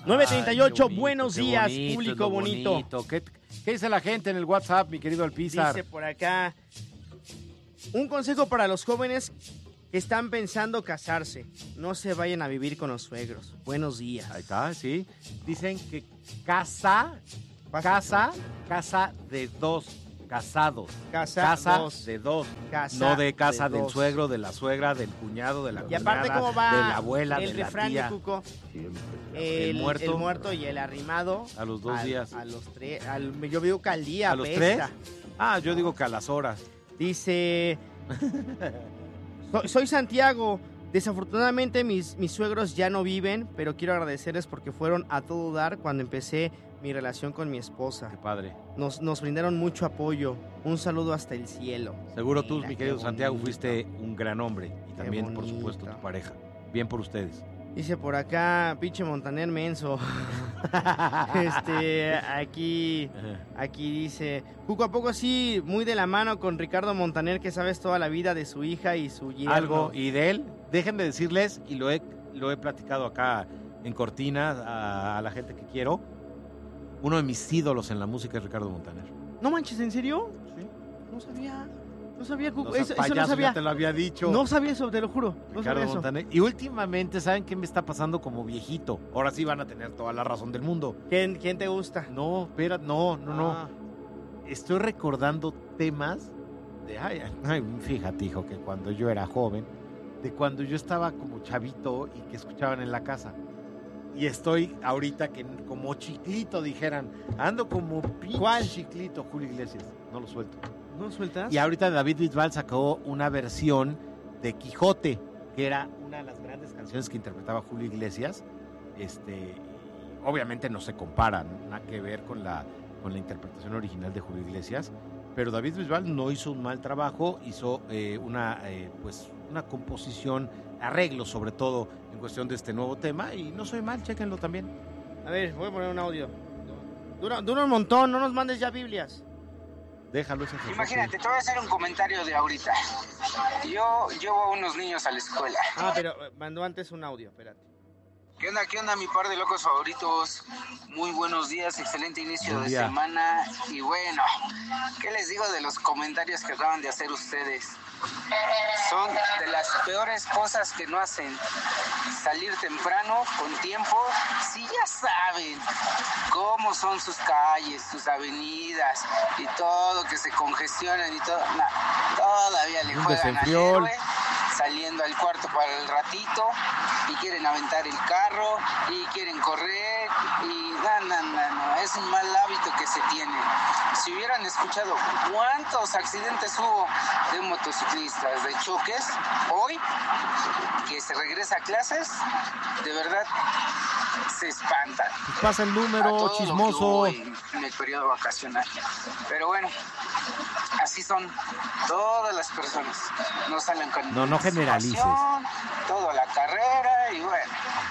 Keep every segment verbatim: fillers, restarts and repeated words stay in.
nueve treinta y ocho, Ay, bonito, buenos qué días, bonito, público bonito. bonito. ¿Qué, ¿Qué dice la gente en el WhatsApp, mi querido Alpizar? Dice por acá, un consejo para los jóvenes que están pensando casarse. No se vayan a vivir con los suegros. Buenos días. Ahí está, sí. Dicen que casa, casa, casa de dos casados. Casa, casa dos. de dos. Casa no de casa de del dos. suegro, de la suegra, del cuñado, de la Y cuñada, aparte, ¿cómo va de la abuela, el de la refrán tía. de Cuco? El, El, el muerto. el muerto y el arrimado. A los dos al- días. A los tres. Yo digo que al día. ¿A los apesta. tres? Ah, yo digo que a las horas. Dice, soy, soy Santiago. Desafortunadamente mis, mis suegros ya no viven, pero quiero agradecerles porque fueron a todo dar cuando empecé mi relación con mi esposa. Qué padre. Nos, nos brindaron mucho apoyo. Un saludo hasta el cielo. Seguro tú, Mira, mi qué querido Santiago, bonito. fuiste un gran hombre. Y Qué también, por bonito. supuesto, tu pareja. Bien por ustedes. Dice por acá, pinche Montaner menso. este, aquí, aquí dice, Cuco, ¿a poco sí, muy de la mano con Ricardo Montaner, que sabes toda la vida de su hija y su yerno? Algo, y de él, dejen de decirles, y lo he, lo he platicado acá en Cortina a, a la gente que quiero, uno de mis ídolos en la música es Ricardo Montaner. No manches, ¿en serio? Sí. No sabía, no sabía, Cuco, No seas eso, eso no payaso, sabía. ya te lo había dicho. No sabía eso, te lo juro. No Ricardo sabía eso. Montaner. Y últimamente, ¿saben qué me está pasando como viejito? Ahora sí van a tener toda la razón del mundo. ¿Quién, quién te gusta? No, espera, no, no, no. Ah, Estoy recordando temas de, ay, ay, fíjate, hijo, que cuando yo era joven, de cuando yo estaba como chavito y que escuchaban en la casa. Y estoy ahorita que como chiclito, dijeran, ando como pinche ¿Cuál? chiclito, Julio Iglesias, no lo suelto. ¿No lo sueltas? Y ahorita David Bisbal sacó una versión de Quijote, que era una de las grandes canciones que interpretaba Julio Iglesias. Este, obviamente no se compara, ¿no? Nada que ver con la, con la interpretación original de Julio Iglesias, pero David Bisbal no hizo un mal trabajo, hizo eh, una, eh, pues, una composición, arreglo sobre todo en cuestión de este nuevo tema, y no soy mal, chéquenlo también. A ver, voy a poner un audio. Dura, dura un montón, no nos mandes ya Biblias. Déjalo ese Jesús. Imagínate, te voy a hacer un comentario de ahorita. Yo llevo a unos niños a la escuela. Ah, pero eh, mandó antes un audio, espérate. ¿Qué onda, qué onda, mi par de locos favoritos? Muy buenos días, excelente inicio Buen de día. semana. Y bueno, ¿qué les digo de los comentarios que acaban de hacer ustedes? Son de las peores cosas que no hacen. Salir temprano, con tiempo, si ya saben cómo son sus calles, sus avenidas y todo, que se congestionan y todo. Nah, todavía le Un juegan al desenfriol. héroe, saliendo al cuarto para el ratito, y quieren aventar el carro, y quieren correr, y no, no, no, no, es un mal hábito que se tiene. Si hubieran escuchado cuántos accidentes hubo de motociclistas, de choques, hoy, que se regresa a clases, de verdad, se espantan. Pasa el A número, todo lo que chismoso. hubo en, en el periodo vacacional. Pero bueno, así son todas las personas. No salen con No, no generalices. anticipación, todo a la carrera y bueno.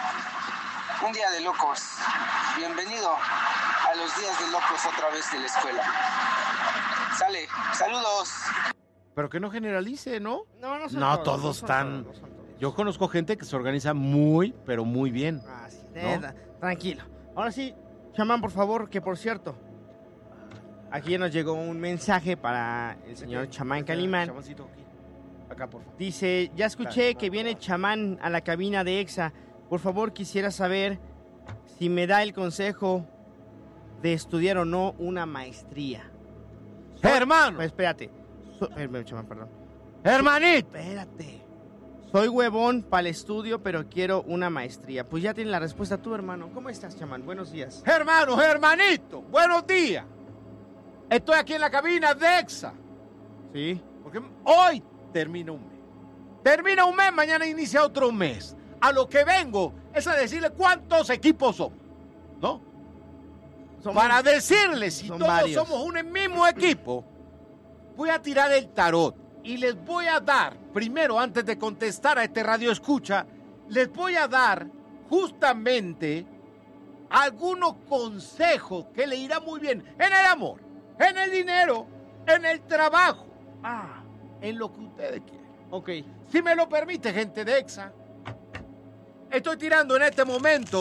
Un día de locos. Bienvenido a los días de locos otra vez de la escuela. Sale, saludos. Pero que no generalice, ¿no? No, no son No, todos. todos no son están- todos, no son todos. Yo conozco gente que se organiza muy, pero muy bien. Ah, sí, ¿No? neta, tranquilo. Ahora sí, chamán, por favor, que por cierto, aquí ya nos llegó un mensaje para el señor chamán Calimán. Chamancito, aquí. Acá, por favor. Dice, ya escuché que viene chamán a la cabina de EXA. Por favor, quisiera saber si me da el consejo de estudiar o no una maestría. ¡Hermano! Pues, espérate. So- espérame, chamán, perdón. ¡Hermanito! Espérate. Soy huevón para el estudio, pero quiero una maestría. Pues ya tienes la respuesta tú, hermano. ¿Cómo estás, chamán? Buenos días. Hermanos, hermanito, buenos días. Estoy aquí en la cabina de EXA. Sí. Porque hoy termina un mes. Termina un mes, mañana inicia otro mes. A lo que vengo es a decirle cuántos equipos somos, ¿no? Somos- Para decirles si son todos varios. somos un mismo equipo, voy a tirar el tarot y les voy a dar, primero antes de contestar a este radio escucha, les voy a dar justamente algunos consejos que le irá muy bien en el amor, en el dinero, en el trabajo, ah, en lo que ustedes quieran. Ok. Si me lo permite, gente de EXA, estoy tirando en este momento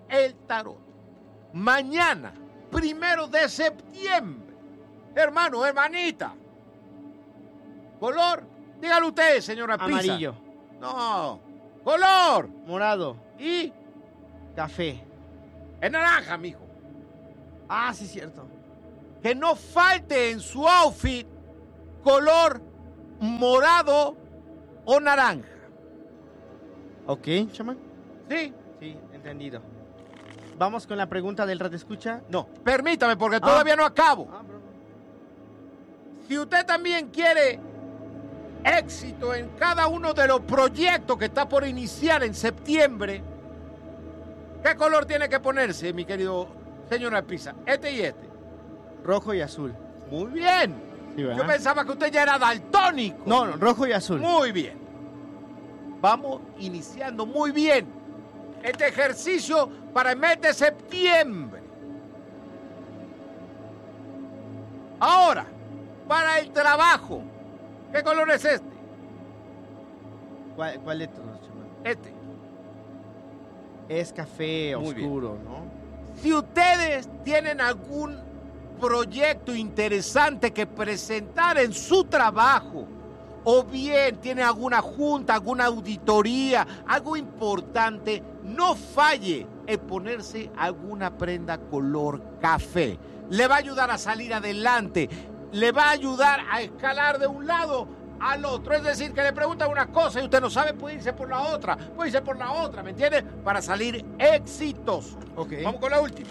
el tarot. Mañana, primero de septiembre. Hermano, hermanita. Color, dígalo usted, señora Pisa. Amarillo. No, color. Morado. Y Café. es naranja, mijo. Ah, sí, cierto. Que no falte en su outfit color morado o naranja. Ok, chamán. ¿Sí? Sí, entendido. Vamos con la pregunta del Radio Escucha. No, permítame porque todavía no acabo. Ah, bro. Si usted también quiere éxito en cada uno de los proyectos que está por iniciar en septiembre, ¿qué color tiene que ponerse, mi querido señor Pisa? Este y este. Rojo y azul. Muy bien. Sí, ¿verdad? Yo pensaba que usted ya era daltónico. No, no, rojo y azul. Muy bien. Vamos iniciando muy bien este ejercicio para el mes de septiembre. Ahora, para el trabajo, ¿qué color es este? ¿Cuál, cuál de todos, chamán? Este. Es café Muy oscuro, ¿no? Si ustedes tienen algún proyecto interesante que presentar en su trabajo, o bien tienen alguna junta, alguna auditoría, algo importante, no falle en ponerse alguna prenda color café. Le va a ayudar a salir adelante, le va a ayudar a escalar de un lado al otro. Es decir, que le preguntan una cosa y usted no sabe, puede irse por la otra, puede irse por la otra, ¿me entiende? Para salir éxitos. Ok. Vamos con la última.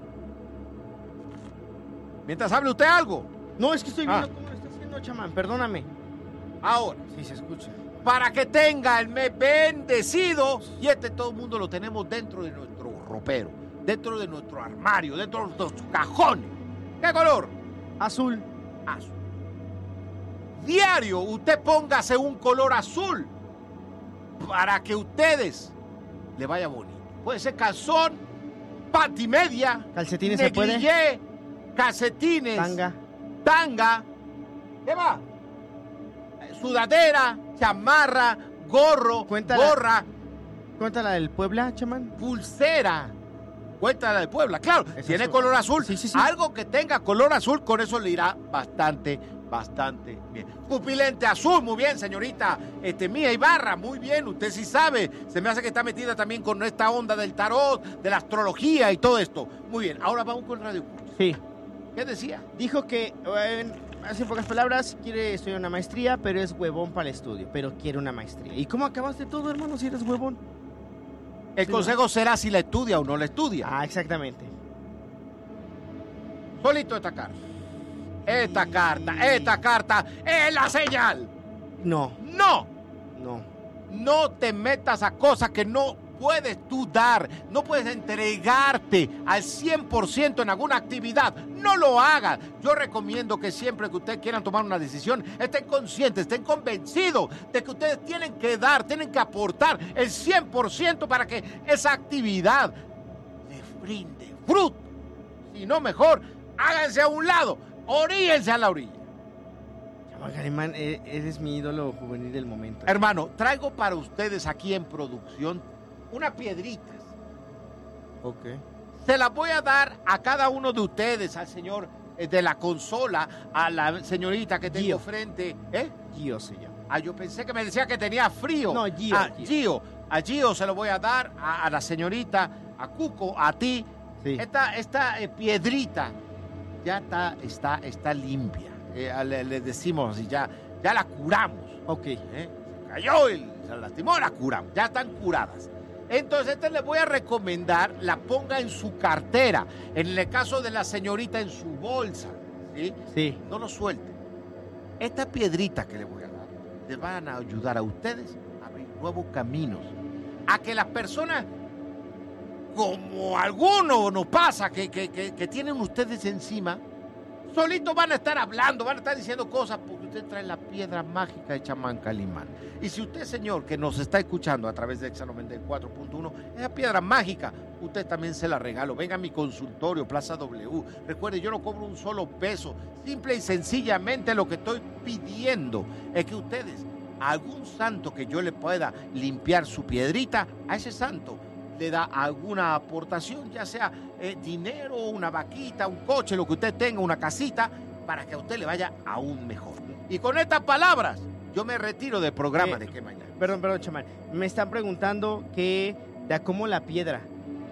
Mientras hable usted algo. No, es que estoy viendo Ah. cómo lo está haciendo, chamán. Perdóname. Ahora, Sí, se escucha. para que tenga el mes bendecido, y este todo el mundo lo tenemos dentro de nuestro ropero, dentro de nuestro armario, dentro de nuestros cajones. ¿Qué color? Azul. Azul. Diario usted póngase un color azul para que ustedes le vaya bonito. Puede ser calzón, panty media, Calcetines se puede. negligé, calcetines, Tanga. tanga, ¿qué va? Eh, Sudadera, chamarra, gorro, Cuéntala. gorra, Cuéntala del Puebla, chamán. pulsera. Cuéntala de Puebla, claro, Es tiene azul. color azul. Sí, sí, sí. Algo que tenga color azul, con eso le irá bastante, bastante bien. Pupilente azul, muy bien, señorita este, Mía Ibarra, muy bien, usted sí sabe. Se me hace que está metida también con esta onda del tarot, de la astrología y todo esto. Muy bien, ahora vamos con Radio Escucha. Sí. ¿Qué decía? Dijo que, en así en pocas palabras, quiere estudiar una maestría, pero es huevón para el estudio. Pero quiere una maestría. ¿Y cómo acabaste todo, hermano, si eres huevón? El Sí, consejo será si la estudia o no la estudia. Ah, exactamente. Solito esta carta. Esta carta, esta carta es la señal. No, No, no. no te metas a cosas que no puedes tú dar. No puedes entregarte al cien por ciento en alguna actividad. No lo hagas. Yo recomiendo que siempre que ustedes quieran tomar una decisión, estén conscientes, estén convencidos de que ustedes tienen que dar, tienen que aportar el cien por ciento para que esa actividad les brinde fruto. Si no, mejor, háganse a un lado, oríense a la orilla. Chamán Calimán, e- eres mi ídolo juvenil del momento. Hermano, traigo para ustedes aquí en producción unas piedritas. Ok. Se las voy a dar a cada uno de ustedes, al señor eh, de la consola, a la señorita que tengo Gio. frente. ¿Eh? Gio se llama. Ah, yo pensé que me decía que tenía frío. No, Gio, Ah, Gio. Gio. A Gio se lo voy a dar, a, a la señorita, a Cuco, a ti. Sí. Esta, esta eh, piedrita ya está, está, está limpia. Eh, le, le decimos así, ya, ya la curamos. Ok. ¿eh? Se cayó y se lastimó, la curamos. Ya están curadas. Entonces, este le voy a recomendar, la ponga en su cartera. En el caso de la señorita, en su bolsa. ¿Sí? Sí. No lo suelte. Esta piedrita que le voy a dar, le van a ayudar a ustedes a abrir nuevos caminos. A que las personas, como algunos nos pasa, que, que, que, que tienen ustedes encima, solitos van a estar hablando, van a estar diciendo cosas porque usted trae la piedra mágica de Chamán Calimán. Y si usted, señor, que nos está escuchando a través de Exa noventa y cuatro punto uno, esa piedra mágica, usted también se la regalo. Venga a mi consultorio, Plaza W. Recuerde, yo no cobro un solo peso. Simple y sencillamente lo que estoy pidiendo es que ustedes, a algún santo que yo le pueda limpiar su piedrita, a ese santo, le da alguna aportación, ya sea eh, dinero, una vaquita, un coche, lo que usted tenga, una casita, para que a usted le vaya aún mejor. Y con estas palabras, yo me retiro del programa Eh, de Qué Mañana. Perdón, perdón, chamán. Me están preguntando que de a cómo la piedra.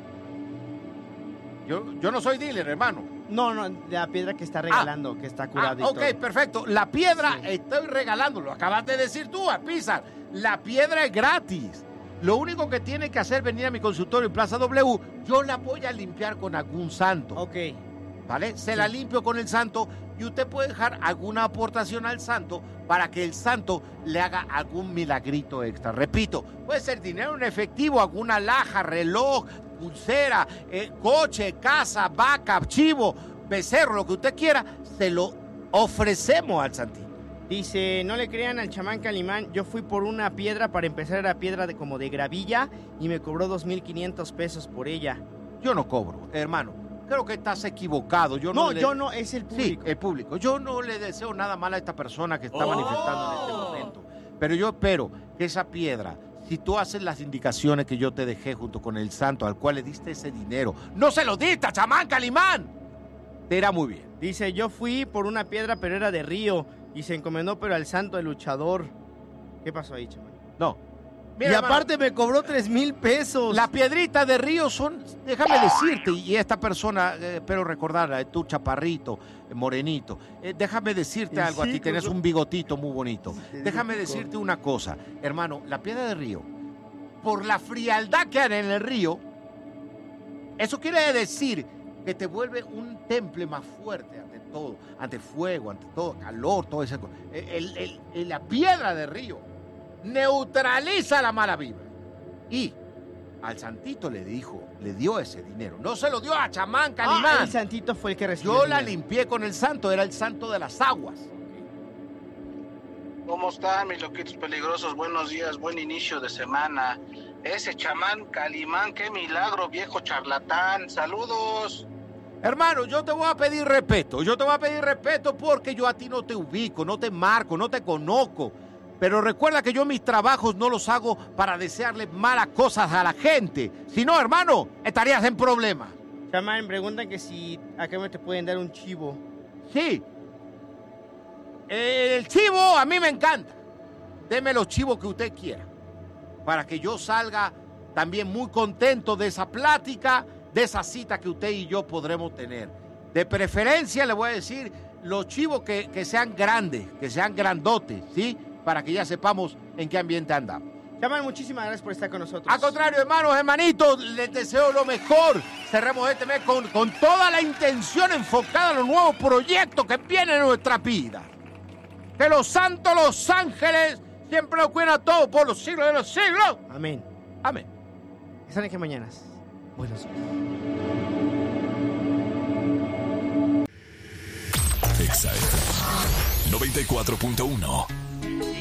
Yo, yo no soy dealer, hermano. No, no, de la piedra que está regalando, que está curada Ah, y ok, todo. perfecto. La piedra Sí. estoy regalando, lo acabas de decir tú, a Pizar. La piedra es gratis. Lo único que tiene que hacer es venir a mi consultorio en Plaza W. Yo la voy a limpiar con algún santo. Ok. ¿Vale? Se la limpio con el santo y usted puede dejar alguna aportación al santo para que el santo le haga algún milagrito extra. Repito, puede ser dinero en efectivo, alguna laja, reloj, pulsera, eh, coche, casa, vaca, chivo, becerro, lo que usted quiera, se lo ofrecemos al santito. Dice, no le crean al chamán Calimán, yo fui por una piedra, para empezar era piedra de, como de gravilla, y me cobró dos mil quinientos pesos por ella. Yo no cobro, hermano. Creo que estás equivocado. Yo no, No, le... yo no, es el Sí, público. el público. Yo no le deseo nada mal a esta persona que está Oh. manifestando en este momento. Pero yo espero que esa piedra, si tú haces las indicaciones que yo te dejé junto con el santo al cual le diste ese dinero, no se lo diste a chamán Calimán, te irá muy bien. Dice, yo fui por una piedra, pero era de río, y se encomendó, pero al santo, el luchador. ¿Qué pasó ahí, chamán? No. Y Mira, hermano, aparte me cobró tres mil pesos. las piedritas de río son, déjame decirte, y esta persona, eh, espero recordarla, tú chaparrito, eh, morenito, eh, déjame decirte Sí, algo, a ti con tenés su- un bigotito muy bonito. Te Déjame digo, decirte una cosa, hermano, la piedra de río, por la frialdad que hay en el río, eso quiere decir que te vuelve un temple más fuerte ante todo, ante fuego, ante todo, calor, todo eso. El, el- el- la piedra de río neutraliza la mala vibra. Y al santito le dijo, le dio ese dinero. No se lo dio a chamán Calimán. Ah, el santito fue el que recibió Yo el la dinero. limpié con el santo, era el santo de las aguas. ¿Cómo están mis loquitos peligrosos? Buenos días, buen inicio de semana. Ese chamán Calimán, qué milagro, viejo charlatán. Saludos. Hermano, yo te voy a pedir respeto. Yo te voy a pedir respeto porque yo a ti no te ubico, no te marco, no te conozco. Pero recuerda que yo mis trabajos no los hago para desearle malas cosas a la gente. Si no, hermano, estarías en problemas. Chamán, preguntan que si acá me te pueden dar un chivo. Sí. El chivo a mí me encanta. Deme los chivos que usted quiera. Para que yo salga también muy contento de esa plática, de esa cita que usted y yo podremos tener. De preferencia le voy a decir los chivos que, que sean grandes, que sean grandotes, ¿sí? Para que ya sepamos en qué ambiente andamos. Chamán, muchísimas gracias por estar con nosotros. Al contrario, hermanos, hermanitos, les deseo lo mejor. Cerremos este mes con, con toda la intención enfocada en los nuevos proyectos que vienen en nuestra vida. Que los santos, los ángeles, siempre nos cuiden a todos por los siglos de los siglos. Amén. Amén. Están aquí mañanas. Buenos días. Exa F M noventa y cuatro punto uno.